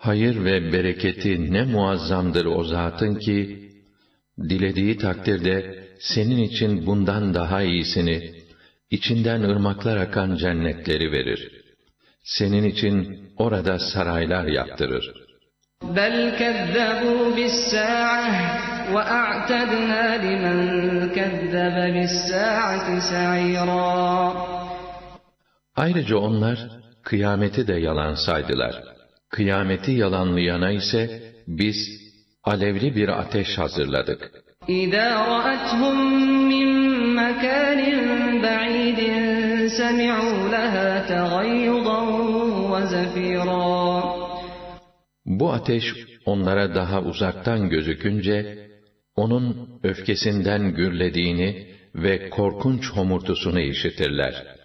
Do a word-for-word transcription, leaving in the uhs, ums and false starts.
Hayır ve bereketi ne muazzamdır o zatın ki, dilediği takdirde senin için bundan daha iyisini, içinden ırmaklar akan cennetleri verir. Senin için orada saraylar yaptırır. بَلْ كَذَّبُوا بِالسَّاعَةِ وَأَعْتَدْنَا لِمَنْ كَذَّبَ بِالسَّاعَةِ سَعِيرًا. Ayrıca onlar kıyameti de yalan saydılar. Kıyameti yalanlayana ise biz alevli bir ateş hazırladık. اِذَا رَأَتْهُمْ مِنْ مَكَانٍ بَعِيدٍ سَمِعُوا لَهَا تَغَيُّظًا وَزَفِيرًا. Bu ateş onlara daha uzaktan gözükünce, onun öfkesinden gürlediğini ve korkunç homurtusunu işitirler.